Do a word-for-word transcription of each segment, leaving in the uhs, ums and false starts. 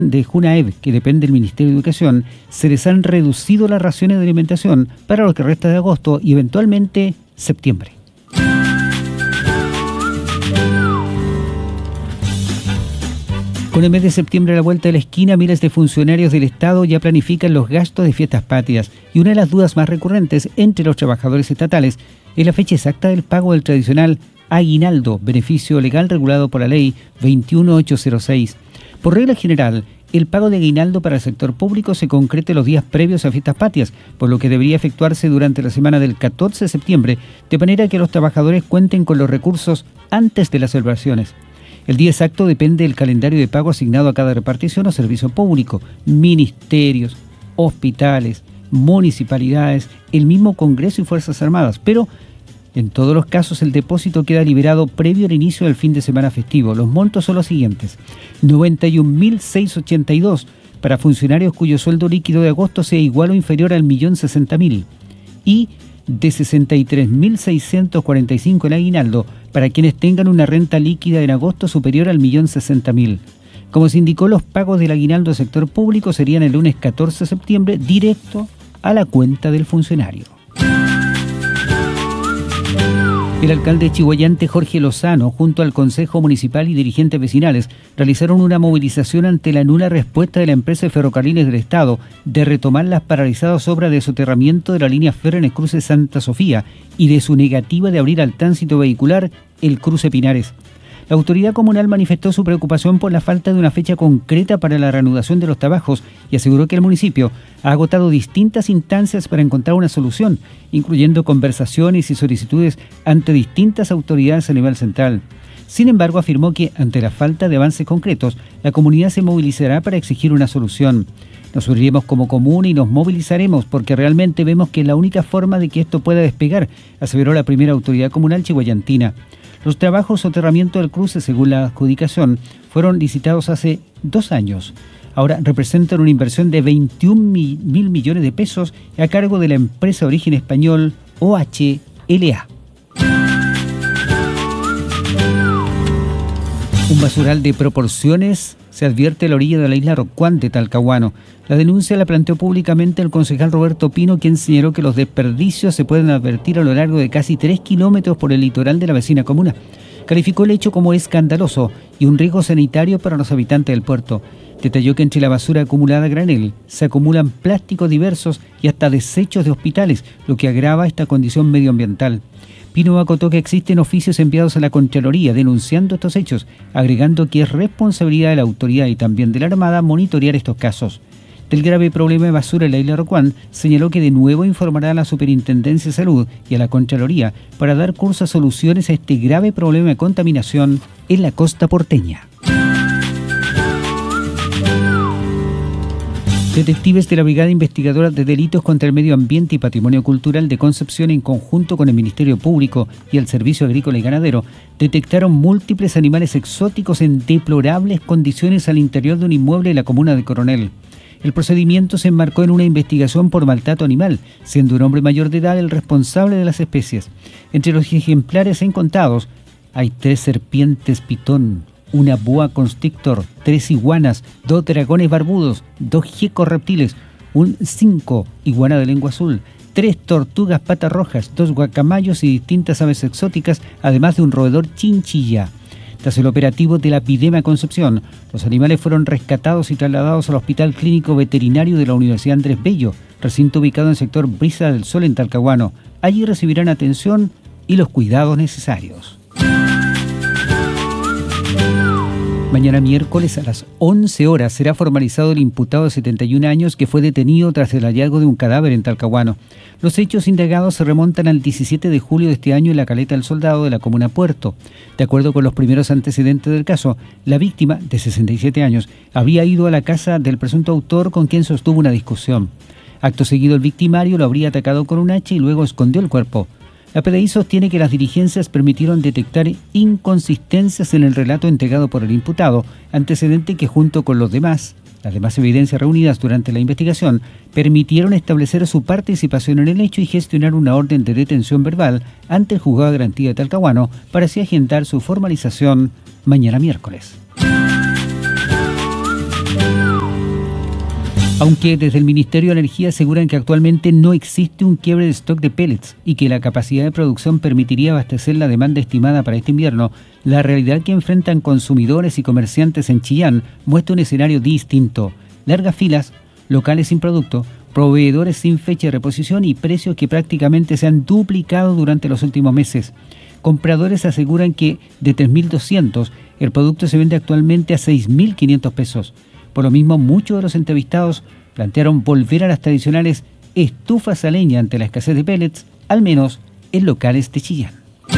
de Junaev, que depende del Ministerio de Educación, se les han reducido las raciones de alimentación para lo que resta de agosto y eventualmente septiembre. Con el mes de septiembre a la vuelta de la esquina, miles de funcionarios del Estado ya planifican los gastos de fiestas patrias, y una de las dudas más recurrentes entre los trabajadores estatales es la fecha exacta del pago del tradicional aguinaldo, beneficio legal regulado por la ley veintiuno mil ochocientos seis. Por regla general, el pago de aguinaldo para el sector público se concreta los días previos a fiestas patrias, por lo que debería efectuarse durante la semana del catorce de septiembre, de manera que los trabajadores cuenten con los recursos antes de las celebraciones. El día exacto depende del calendario de pago asignado a cada repartición o servicio público, ministerios, hospitales, municipalidades, el mismo Congreso y Fuerzas Armadas, pero en todos los casos el depósito queda liberado previo al inicio del fin de semana festivo. Los montos son los siguientes: noventa y un mil seiscientos ochenta y dos para funcionarios cuyo sueldo líquido de agosto sea igual o inferior al millón sesenta mil, y de sesenta y tres mil seiscientos cuarenta y cinco el aguinaldo para quienes tengan una renta líquida en agosto superior al millón sesenta mil. Como se indicó, los pagos del aguinaldo del sector público serían el lunes catorce de septiembre directo a la cuenta del funcionario. El alcalde de Chiguayante, Jorge Lozano, junto al Consejo Municipal y dirigentes vecinales, realizaron una movilización ante la nula respuesta de la empresa de ferrocarriles del Estado de retomar las paralizadas obras de soterramiento de la línea férrea en el cruce Santa Sofía y de su negativa de abrir al tránsito vehicular el cruce Pinares. La autoridad comunal manifestó su preocupación por la falta de una fecha concreta para la reanudación de los trabajos y aseguró que el municipio ha agotado distintas instancias para encontrar una solución, incluyendo conversaciones y solicitudes ante distintas autoridades a nivel central. Sin embargo, afirmó que, ante la falta de avances concretos, la comunidad se movilizará para exigir una solución. Nos uniremos como comuna y nos movilizaremos porque realmente vemos que es la única forma de que esto pueda despegar, aseveró la primera autoridad comunal chiguayantina. Los trabajos de soterramiento del cruce, según la adjudicación, fueron licitados hace dos años. Ahora representan una inversión de veintiún mil millones de pesos a cargo de la empresa de origen español O H L A. Un basural de proporciones se advierte a la orilla de la isla Rocuán de Talcahuano. La denuncia la planteó públicamente el concejal Roberto Pino, quien señaló que los desperdicios se pueden advertir a lo largo de casi tres kilómetros por el litoral de la vecina comuna. Calificó el hecho como escandaloso y un riesgo sanitario para los habitantes del puerto. Detalló que entre la basura acumulada a granel se acumulan plásticos diversos y hasta desechos de hospitales, lo que agrava esta condición medioambiental. Pino acotó que existen oficios enviados a la Contraloría denunciando estos hechos, agregando que es responsabilidad de la autoridad y también de la Armada monitorear estos casos. Del grave problema de basura en la isla Rocuán, señaló que de nuevo informará a la Superintendencia de Salud y a la Contraloría para dar curso a soluciones a este grave problema de contaminación en la costa porteña. Detectives de la Brigada Investigadora de Delitos contra el Medio Ambiente y Patrimonio Cultural de Concepción, en conjunto con el Ministerio Público y el Servicio Agrícola y Ganadero, detectaron múltiples animales exóticos en deplorables condiciones al interior de un inmueble de la comuna de Coronel. El procedimiento se enmarcó en una investigación por maltrato animal, siendo un hombre mayor de edad el responsable de las especies. Entre los ejemplares encontrados hay tres serpientes pitón, una boa constrictor, tres iguanas, dos dragones barbudos, dos gecos reptiles, un cinco iguana de lengua azul, tres tortugas patas rojas, dos guacamayos y distintas aves exóticas, además de un roedor chinchilla. Tras el operativo de la Pidema Concepción, los animales fueron rescatados y trasladados al Hospital Clínico Veterinario de la Universidad Andrés Bello, recinto ubicado en el sector Brisa del Sol en Talcahuano. Allí recibirán atención y los cuidados necesarios. Mañana miércoles a las once horas será formalizado el imputado de setenta y un años que fue detenido tras el hallazgo de un cadáver en Talcahuano. Los hechos indagados se remontan al diecisiete de julio de este año en la Caleta del Soldado de la comuna Puerto. De acuerdo con los primeros antecedentes del caso, la víctima, de sesenta y siete años, habría ido a la casa del presunto autor con quien sostuvo una discusión. Acto seguido, el victimario lo habría atacado con un hacha y luego escondió el cuerpo. La P D I sostiene que las diligencias permitieron detectar inconsistencias en el relato entregado por el imputado, antecedente que junto con los demás, las demás evidencias reunidas durante la investigación, permitieron establecer su participación en el hecho y gestionar una orden de detención verbal ante el Juzgado de Garantía de Talcahuano para así agendar su formalización mañana miércoles. Aunque desde el Ministerio de Energía aseguran que actualmente no existe un quiebre de stock de pellets y que la capacidad de producción permitiría abastecer la demanda estimada para este invierno, la realidad que enfrentan consumidores y comerciantes en Chillán muestra un escenario distinto. Largas filas, locales sin producto, proveedores sin fecha de reposición y precios que prácticamente se han duplicado durante los últimos meses. Compradores aseguran que de tres mil doscientos el producto se vende actualmente a seis mil quinientos pesos. Por lo mismo, muchos de los entrevistados plantearon volver a las tradicionales estufas a leña ante la escasez de pellets, al menos en locales de Chillán.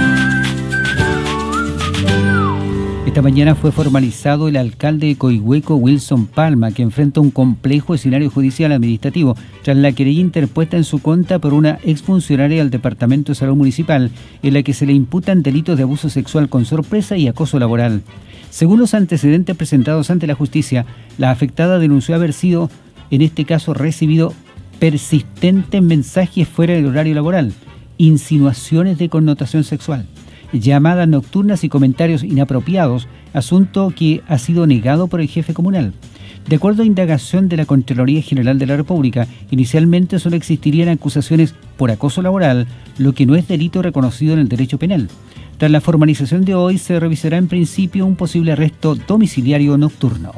Esta mañana fue formalizado el alcalde de Coihueco, Wilson Palma, que enfrenta un complejo escenario judicial administrativo tras la querella interpuesta en su contra por una exfuncionaria del Departamento de Salud Municipal, en la que se le imputan delitos de abuso sexual con sorpresa y acoso laboral. Según los antecedentes presentados ante la justicia, la afectada denunció haber sido, en este caso, recibido persistentes mensajes fuera del horario laboral, insinuaciones de connotación sexual, llamadas nocturnas y comentarios inapropiados, asunto que ha sido negado por el jefe comunal. De acuerdo a indagación de la Contraloría General de la República, inicialmente solo existirían acusaciones por acoso laboral, lo que no es delito reconocido en el derecho penal. Tras la formalización de hoy, se revisará en principio un posible arresto domiciliario nocturno.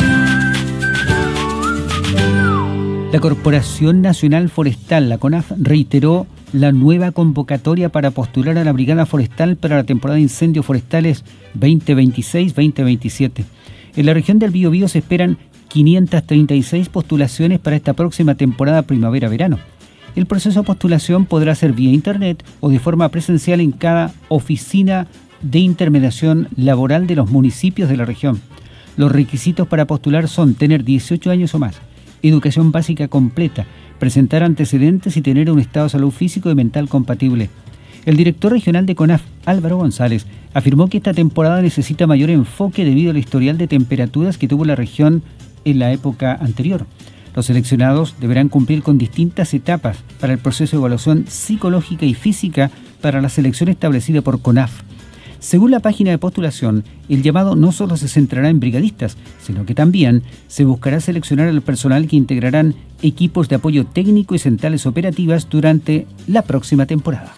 La Corporación Nacional Forestal, la CONAF, reiteró la nueva convocatoria para postular a la Brigada Forestal para la temporada de incendios forestales veinte veintiséis veinte veintisiete. En la región del Biobío se esperan quinientas treinta y seis postulaciones para esta próxima temporada primavera-verano. El proceso de postulación podrá ser vía internet o de forma presencial en cada oficina de intermediación laboral de los municipios de la región. Los requisitos para postular son tener dieciocho años o más, educación básica completa, presentar antecedentes y tener un estado de salud físico y mental compatible. El director regional de CONAF, Álvaro González, afirmó que esta temporada necesita mayor enfoque debido al historial de temperaturas que tuvo la región en la época anterior. Los seleccionados deberán cumplir con distintas etapas para el proceso de evaluación psicológica y física para la selección establecida por CONAF. Según la página de postulación, el llamado no solo se centrará en brigadistas, sino que también se buscará seleccionar al personal que integrarán equipos de apoyo técnico y centrales operativas durante la próxima temporada.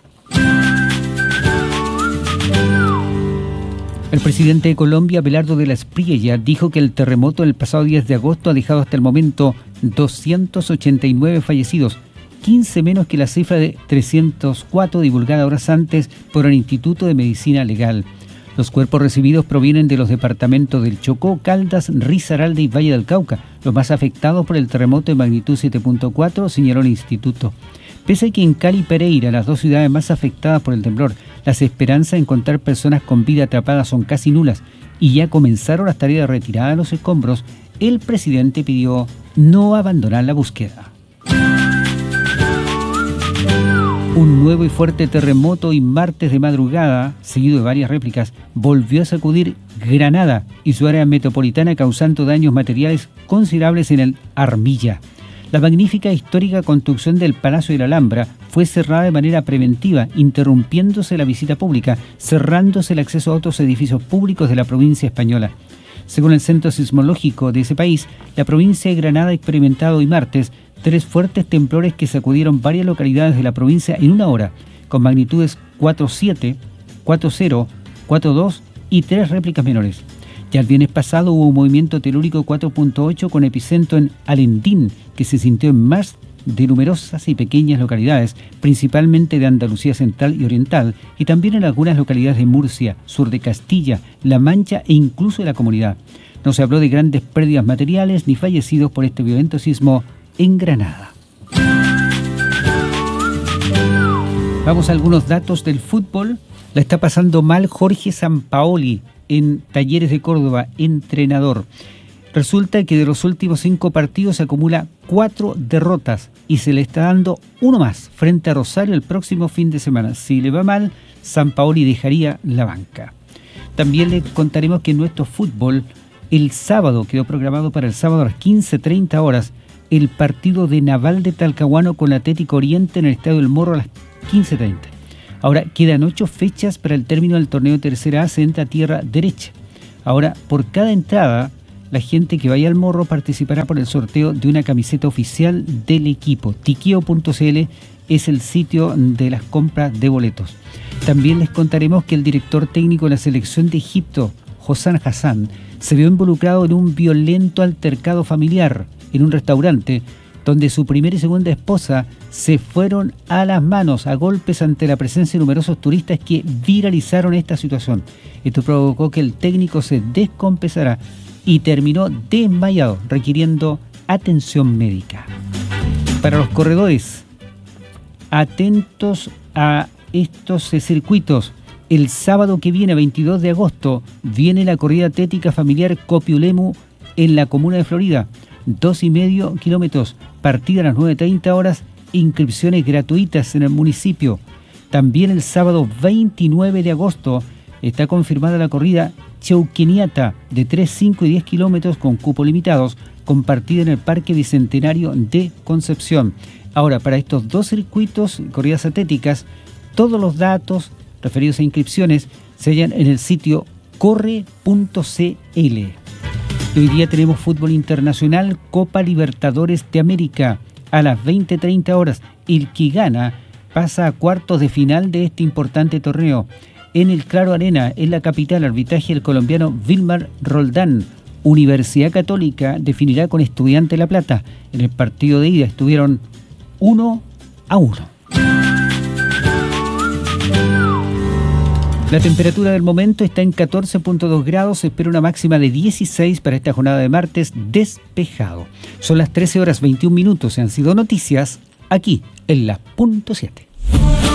El presidente de Colombia, Abelardo de la Espriella, dijo que el terremoto del pasado diez de agosto ha dejado hasta el momento doscientos ochenta y nueve fallecidos, quince menos que la cifra de trescientos cuatro divulgada horas antes por el Instituto de Medicina Legal. Los cuerpos recibidos provienen de los departamentos del Chocó, Caldas, Risaralda y Valle del Cauca, los más afectados por el terremoto de magnitud siete punto cuatro, señaló el instituto. Pese a que en Cali y Pereira, las dos ciudades más afectadas por el temblor, las esperanzas de encontrar personas con vida atrapadas son casi nulas y ya comenzaron las tareas de retirada de los escombros, el presidente pidió no abandonar la búsqueda. Un nuevo y fuerte terremoto y martes de madrugada, seguido de varias réplicas, volvió a sacudir Granada y su área metropolitana, causando daños materiales considerables en el Armilla. La magnífica e histórica construcción del Palacio de la Alhambra fue cerrada de manera preventiva, interrumpiéndose la visita pública, cerrándose el acceso a otros edificios públicos de la provincia española. Según el Centro Sismológico de ese país, la provincia de Granada ha experimentado hoy martes tres fuertes temblores que sacudieron varias localidades de la provincia en una hora, con magnitudes cuatro punto siete, cuatro punto cero, cuatro punto dos y tres réplicas menores. Ya el viernes pasado hubo un movimiento telúrico cuatro punto ocho con epicentro en Alendín, que se sintió en más de numerosas y pequeñas localidades, principalmente de Andalucía Central y Oriental, y también en algunas localidades de Murcia, sur de Castilla, La Mancha e incluso de la Comunidad. No se habló de grandes pérdidas materiales ni fallecidos por este violento sismo en Granada. Vamos a algunos datos del fútbol. La está pasando mal Jorge Sampaoli en Talleres de Córdoba, entrenador. Resulta que de los últimos cinco partidos se acumula cuatro derrotas y se le está dando uno más frente a Rosario el próximo fin de semana. Si le va mal, Sampaoli dejaría la banca. También le contaremos que en nuestro fútbol, el sábado, quedó programado para el sábado a las quince treinta horas, el partido de Naval de Talcahuano con Atlético Oriente en el Estadio del Morro a las quince treinta. Ahora, quedan ocho fechas para el término del torneo Tercera A, se entra a tierra derecha. Ahora, por cada entrada la gente que vaya al Morro participará por el sorteo de una camiseta oficial del equipo. Tiqueo punto c l es el sitio de las compras de boletos. También les contaremos que el director técnico de la selección de Egipto, Hossam Hassan, se vio involucrado en un violento altercado familiar en un restaurante donde su primera y segunda esposa se fueron a las manos a golpes ante la presencia de numerosos turistas que viralizaron esta situación. Esto provocó que el técnico se descompensara y terminó desmayado, requiriendo atención médica. Para los corredores, atentos a estos circuitos. El sábado que viene, veintidós de agosto, viene la corrida atlética familiar Copiulemu en la comuna de Florida. Dos y medio kilómetros, partida a las nueve treinta horas, inscripciones gratuitas en el municipio. También el sábado veintinueve de agosto está confirmada la corrida Cheuqueniata de tres, cinco y diez kilómetros con cupo limitados, compartida en el Parque Bicentenario de Concepción. Ahora, para estos dos circuitos, corridas atléticas, todos los datos referidos a inscripciones se hallan en el sitio corre punto c l. Hoy día tenemos fútbol internacional, Copa Libertadores de América, a las veinte treinta horas. El que gana pasa a cuartos de final de este importante torneo. En el Claro Arena, en la capital, arbitraje el colombiano Vilmar Roldán. Universidad Católica definirá con Estudiante La Plata. En el partido de ida estuvieron uno a uno. La temperatura del momento está en catorce punto dos grados, se espera una máxima de dieciséis para esta jornada de martes despejado. Son las trece horas veintiún minutos y han sido noticias aquí en la punto siete.